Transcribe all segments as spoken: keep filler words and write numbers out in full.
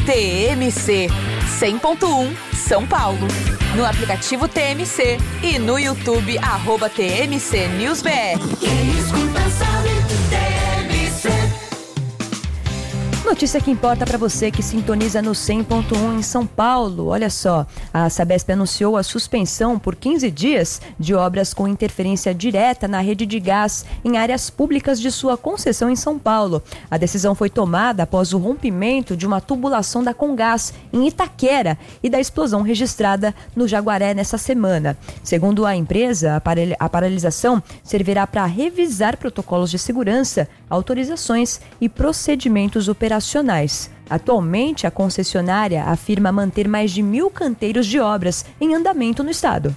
T M C cem ponto um São Paulo. No aplicativo T M C e no YouTube, arroba T M C News B R. Quem escuta sabe, T M C. Notícia que importa para você que sintoniza no cem ponto um em São Paulo. Olha só, a Sabesp anunciou a suspensão por quinze dias de obras com interferência direta na rede de gás em áreas públicas de sua concessão em São Paulo. A decisão foi tomada após o rompimento de uma tubulação da Comgás em Itaquera e da explosão registrada no Jaguaré nessa semana. Segundo a empresa, a paralisação servirá para revisar protocolos de segurança, autorizações e procedimentos operacionais. Atualmente, a concessionária afirma manter mais de mil canteiros de obras em andamento no estado.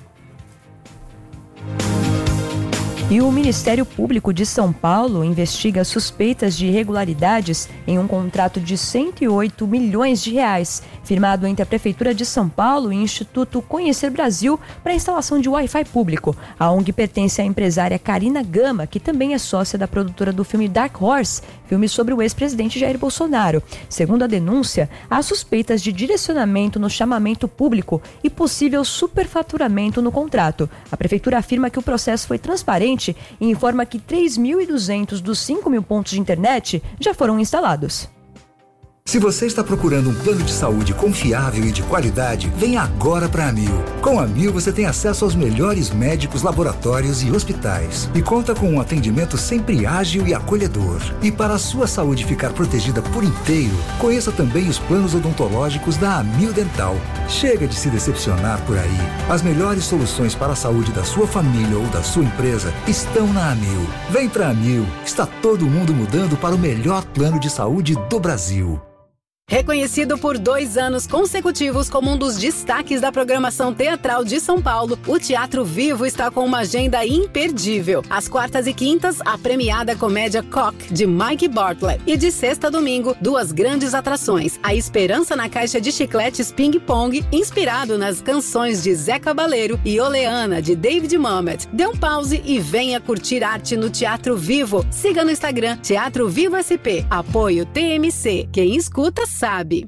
E o Ministério Público de São Paulo investiga suspeitas de irregularidades em um contrato de cento e oito milhões de reais, firmado entre a Prefeitura de São Paulo e o Instituto Conhecer Brasil para a instalação de Wi-Fi público. A O N G pertence à empresária Karina Gama, que também é sócia da produtora do filme Dark Horse, filme sobre o ex-presidente Jair Bolsonaro. Segundo a denúncia, há suspeitas de direcionamento no chamamento público e possível superfaturamento no contrato. A Prefeitura afirma que o processo foi transparente e informa que três mil e duzentos dos cinco mil pontos de internet já foram instalados. Se você está procurando um plano de saúde confiável e de qualidade, vem agora para a Amil. Com a Amil você tem acesso aos melhores médicos, laboratórios e hospitais. E conta com um atendimento sempre ágil e acolhedor. E para a sua saúde ficar protegida por inteiro, conheça também os planos odontológicos da Amil Dental. Chega de se decepcionar por aí. As melhores soluções para a saúde da sua família ou da sua empresa estão na Amil. Vem para a Amil. Está todo mundo mudando para o melhor plano de saúde do Brasil. Reconhecido por dois anos consecutivos como um dos destaques da programação teatral de São Paulo, o Teatro Vivo está com uma agenda imperdível. Às quartas e quintas, a premiada comédia Cock, de Mike Bartlett. E de sexta a domingo, duas grandes atrações. A Esperança na Caixa de Chicletes Ping Pong, inspirado nas canções de Zé Cabaleiro, e Oleana, de David Mamet. Dê um pause e venha curtir arte no Teatro Vivo. Siga no Instagram, Teatro Vivo S P. Apoio T M C. Quem escuta, sabe.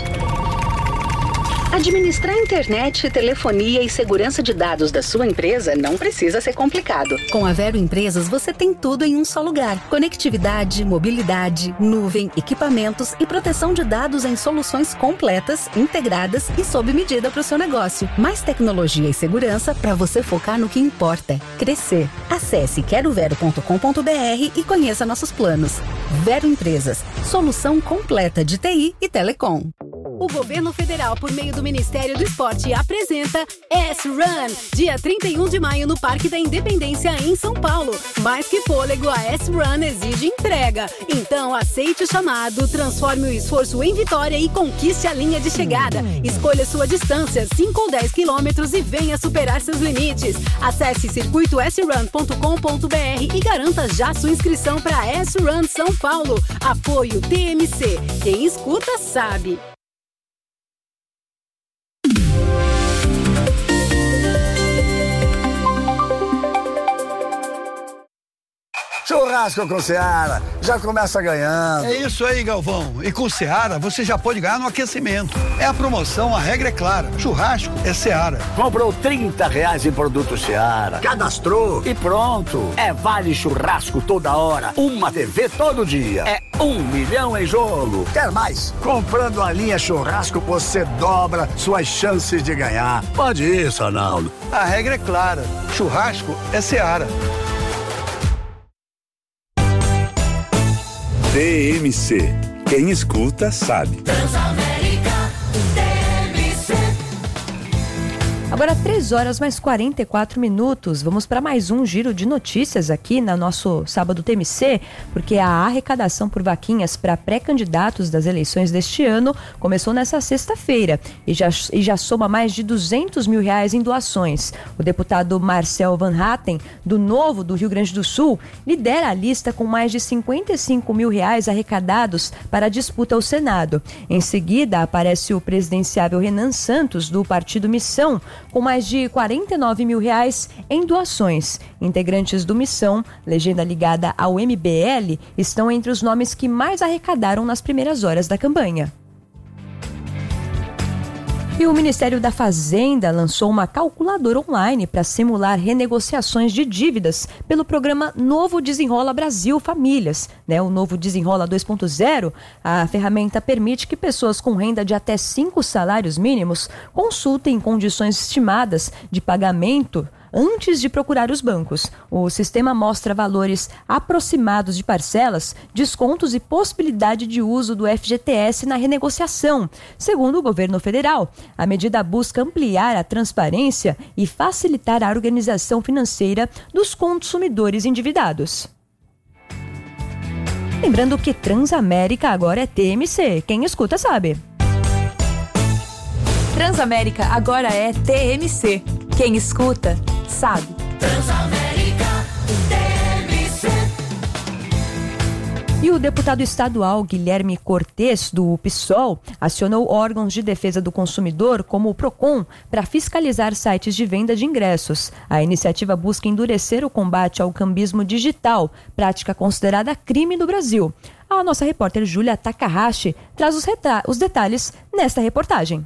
Administrar internet, telefonia e segurança de dados da sua empresa não precisa ser complicado. Com a Vero Empresas, você tem tudo em um só lugar. Conectividade, mobilidade, nuvem, equipamentos e proteção de dados em soluções completas, integradas e sob medida para o seu negócio. Mais tecnologia e segurança para você focar no que importa: crescer. Acesse quero vero ponto com ponto b r e conheça nossos planos. Vero Empresas, solução completa de T I e telecom. O governo federal, por meio do Ministério do Esporte, apresenta S-Run, dia trinta e um de maio no Parque da Independência, em São Paulo. Mais que fôlego, a S-Run exige entrega. Então, aceite o chamado, transforme o esforço em vitória e conquiste a linha de chegada. Escolha sua distância, cinco ou dez quilômetros, e venha superar seus limites. Acesse circuito s run ponto com ponto b r e garanta já sua inscrição para a S-Run São Paulo. Apoio T M C. Quem escuta, sabe. Churrasco com Seara, já começa ganhando. É isso aí, Galvão. E com Seara, você já pode ganhar no aquecimento. É a promoção, a regra é clara. Churrasco é Seara. Comprou trinta reais em produto Seara, cadastrou e pronto. É vale churrasco toda hora, uma T V todo dia. É um milhão em jogo. Quer mais? Comprando a linha churrasco, você dobra suas chances de ganhar. Pode isso, Arnaldo. A regra é clara. Churrasco é Seara. T M C. Quem escuta, sabe. Agora, três horas mais quarenta e quatro minutos. Vamos para mais um giro de notícias aqui no nosso Sábado T M C, porque a arrecadação por vaquinhas para pré-candidatos das eleições deste ano começou nessa sexta-feira e já, e já soma mais de duzentos mil reais em doações. O deputado Marcel Van Hatten, do Novo do Rio Grande do Sul, lidera a lista com mais de cinquenta e cinco mil reais arrecadados para a disputa ao Senado. Em seguida, aparece o presidenciável Renan Santos, do Partido Missão, com mais de quarenta e nove mil reais em doações. Integrantes do Missão, legenda ligada ao M B L, estão entre os nomes que mais arrecadaram nas primeiras horas da campanha. E o Ministério da Fazenda lançou uma calculadora online para simular renegociações de dívidas pelo programa Novo Desenrola Brasil Famílias, né? O Novo Desenrola dois ponto zero. A ferramenta permite que pessoas com renda de até cinco salários mínimos consultem condições estimadas de pagamento antes de procurar os bancos. O sistema mostra valores aproximados de parcelas, descontos e possibilidade de uso do F G T S na renegociação. Segundo o governo federal, a medida busca ampliar a transparência e facilitar a organização financeira dos consumidores endividados. Lembrando que Transamérica agora é T M C. Quem escuta sabe. Transamérica agora é T M C. Quem escuta, sabe. Transamérica, T M C. E o deputado estadual Guilherme Cortes, do PSOL, acionou órgãos de defesa do consumidor, como o PROCON, para fiscalizar sites de venda de ingressos. A iniciativa busca endurecer o combate ao cambismo digital, prática considerada crime no Brasil. A nossa repórter Júlia Takahashi traz os, os detalhes nesta reportagem.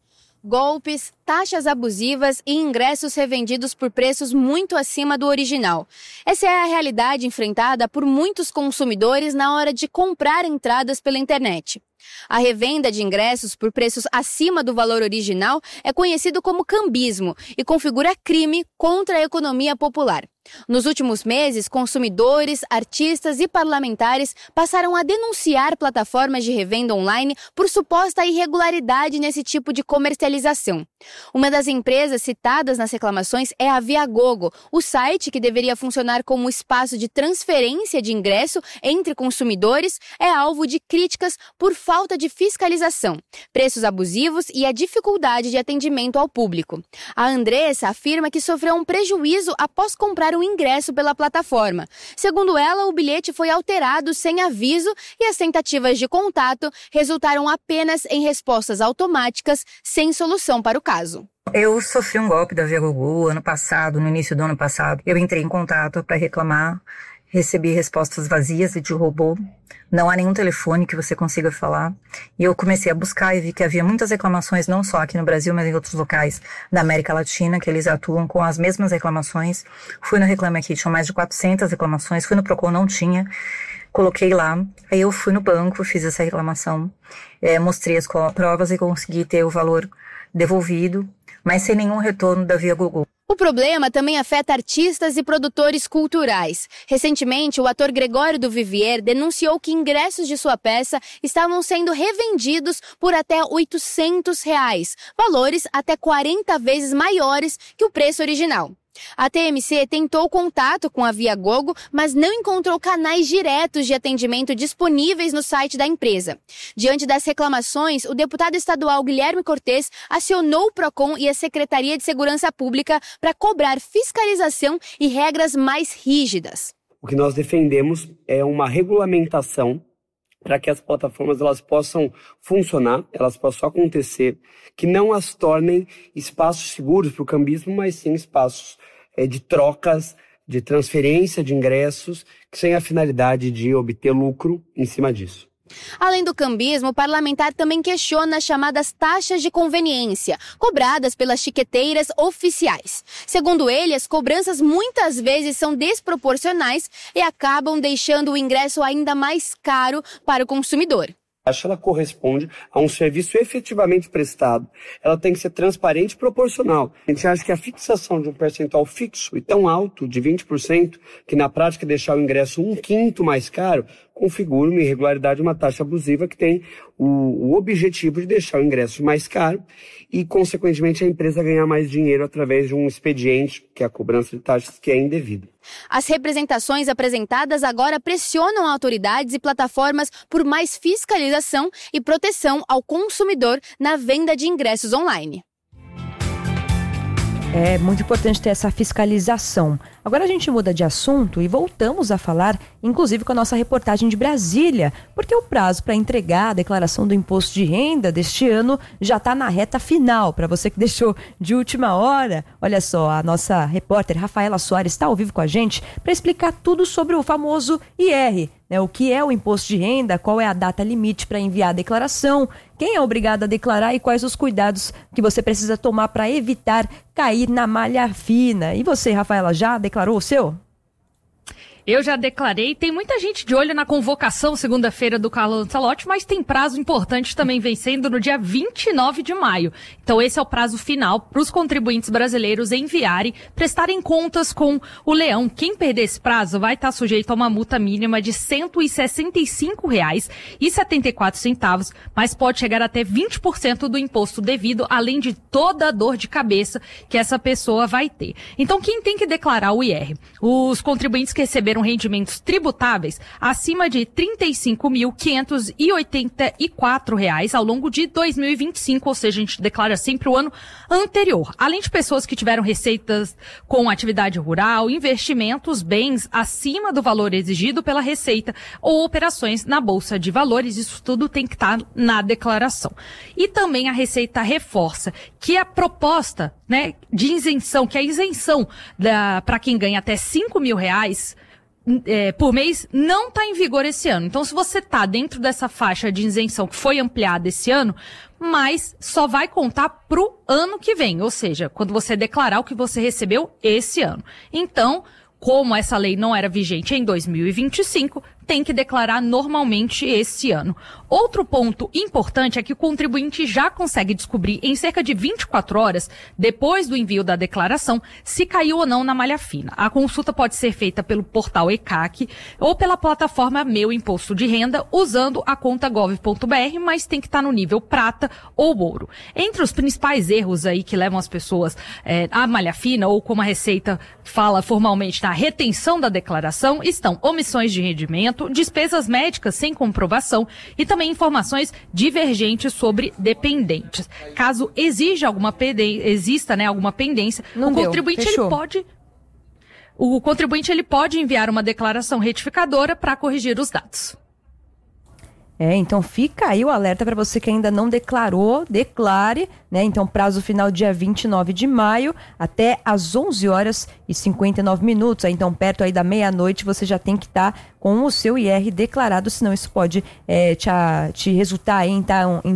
Golpes, taxas abusivas e ingressos revendidos por preços muito acima do original. Essa é a realidade enfrentada por muitos consumidores na hora de comprar entradas pela internet. A revenda de ingressos por preços acima do valor original é conhecido como cambismo e configura crime contra a economia popular. Nos últimos meses, consumidores, artistas e parlamentares passaram a denunciar plataformas de revenda online por suposta irregularidade nesse tipo de comercialização. Uma das empresas citadas nas reclamações é a Viagogo, o site que deveria funcionar como espaço de transferência de ingresso entre consumidores é alvo de críticas por falta de fiscalização, preços abusivos e a dificuldade de atendimento ao público. A Andressa afirma que sofreu um prejuízo após comprar um ingresso pela plataforma. Segundo ela, o bilhete foi alterado sem aviso e as tentativas de contato resultaram apenas em respostas automáticas sem solução para o caso. Eu sofri um golpe da Viagogo ano passado, no início do ano passado. Eu entrei em contato para reclamar, recebi respostas vazias e de robô. Não há nenhum telefone que você consiga falar. E eu comecei a buscar e vi que havia muitas reclamações, não só aqui no Brasil, mas em outros locais da América Latina, que eles atuam com as mesmas reclamações. Fui no Reclame Aqui, tinham mais de quatrocentas reclamações. Fui no PROCON, não tinha. Coloquei lá. Aí eu fui no banco, fiz essa reclamação. É, mostrei as provas e consegui ter o valor devolvido, mas sem nenhum retorno da Viagogo. O problema também afeta artistas e produtores culturais. Recentemente, o ator Gregório do Vivier denunciou que ingressos de sua peça estavam sendo revendidos por até oitocentos reais, valores até quarenta vezes maiores que o preço original. A T M C tentou contato com a Viagogo, mas não encontrou canais diretos de atendimento disponíveis no site da empresa. Diante das reclamações, o deputado estadual Guilherme Cortes acionou o PROCON e a Secretaria de Segurança Pública para cobrar fiscalização e regras mais rígidas. O que nós defendemos é uma regulamentação para que as plataformas elas possam funcionar, elas possam acontecer, que não as tornem espaços seguros para o cambismo, mas sim espaços é, de trocas, de transferência de ingressos, que têm a finalidade de obter lucro em cima disso. Além do cambismo, o parlamentar também questiona as chamadas taxas de conveniência, cobradas pelas chiqueteiras oficiais. Segundo ele, as cobranças muitas vezes são desproporcionais e acabam deixando o ingresso ainda mais caro para o consumidor. A taxa ela corresponde a um serviço efetivamente prestado. Ela tem que ser transparente e proporcional. A gente acha que a fixação de um percentual fixo e tão alto, de vinte por cento, que na prática deixar o ingresso um quinto mais caro, configura uma irregularidade, uma taxa abusiva que tem o, o objetivo de deixar o ingresso mais caro e, consequentemente, a empresa ganhar mais dinheiro através de um expediente, que é a cobrança de taxas, que é indevida. As representações apresentadas agora pressionam autoridades e plataformas por mais fiscalização e proteção ao consumidor na venda de ingressos online. É muito importante ter essa fiscalização. Agora a gente muda de assunto e voltamos a falar, inclusive com a nossa reportagem de Brasília, porque o prazo para entregar a declaração do imposto de renda deste ano já está na reta final. Para você que deixou de última hora, olha só, a nossa repórter Rafaela Soares está ao vivo com a gente para explicar tudo sobre o famoso I R. né, o que é o imposto de renda, qual é a data limite para enviar a declaração, quem é obrigado a declarar e quais os cuidados que você precisa tomar para evitar cair na malha fina. E você, Rafaela, já declarou o seu? Eu já declarei, tem muita gente de olho na convocação segunda-feira do Carlo Lancelotti, mas tem prazo importante também vencendo no dia vinte e nove de maio. Então esse é o prazo final para os contribuintes brasileiros enviarem, prestarem contas com o leão. Quem perder esse prazo vai estar sujeito a uma multa mínima de cento e sessenta e cinco reais e setenta e quatro centavos, mas pode chegar até vinte por cento do imposto devido, além de toda a dor de cabeça que essa pessoa vai ter. Então quem tem que declarar o I R? Os contribuintes que receberam rendimentos tributáveis acima de trinta e cinco mil quinhentos e oitenta e quatro reais ao longo de dois mil e vinte e cinco, ou seja, a gente declara sempre o ano anterior. Além de pessoas que tiveram receitas com atividade rural, investimentos, bens acima do valor exigido pela Receita ou operações na Bolsa de Valores, isso tudo tem que estar na declaração. E também a Receita reforça que a proposta, né, de isenção, que a isenção para quem ganha até cinco mil reais É, por mês não está em vigor esse ano. Então, se você está dentro dessa faixa de isenção que foi ampliada esse ano, mas só vai contar para o ano que vem, ou seja, quando você declarar o que você recebeu esse ano. Então, como essa lei não era vigente em dois mil e vinte e cinco, tem que declarar normalmente esse ano. Outro ponto importante é que o contribuinte já consegue descobrir em cerca de vinte e quatro horas, depois do envio da declaração, se caiu ou não na malha fina. A consulta pode ser feita pelo portal E C A C ou pela plataforma Meu Imposto de Renda, usando a conta gov ponto br, mas tem que estar no nível prata ou ouro. Entre os principais erros aí que levam as pessoas é, à malha fina, ou como a Receita fala formalmente, na retenção da declaração, estão omissões de rendimento, despesas médicas sem comprovação e também informações divergentes sobre dependentes. Caso exija alguma pende- exista, né, alguma pendência, Não o deu, contribuinte fechou. ele pode o contribuinte ele pode enviar uma declaração retificadora para corrigir os dados. É, então fica aí o alerta para você que ainda não declarou, declare, né? Então prazo final dia vinte e nove de maio até às onze horas e cinquenta e nove minutos. Aí, então perto aí da meia-noite você já tem que estar tá com o seu I R declarado, senão isso pode é, te, a, te resultar em, tá, em